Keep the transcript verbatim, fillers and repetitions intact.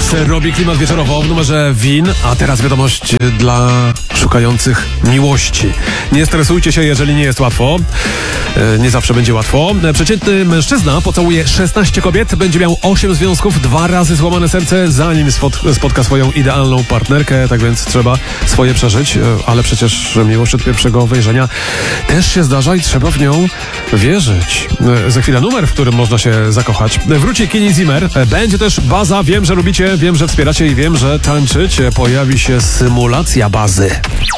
Max robi klimat wieczorowo w numerze Win, a teraz wiadomość dla szukających miłości. Nie stresujcie się, jeżeli nie jest łatwo. Nie zawsze będzie łatwo. Przeciętny mężczyzna pocałuje szesnaście kobiet, będzie miał osiem związków, dwa razy złamane serce, zanim spot- spotka swoją idealną partnerkę, tak więc trzeba swoje przeżyć, ale przecież miłość od pierwszego wejrzenia też się zdarza i trzeba w nią wierzyć. Za chwilę numer, w którym można się zakochać. Wróci Kenny Zimmer, będzie też baza, wiem, że lubicie, wiem, że wspieracie i wiem, że tańczycie. Pojawi się symulacja bazy.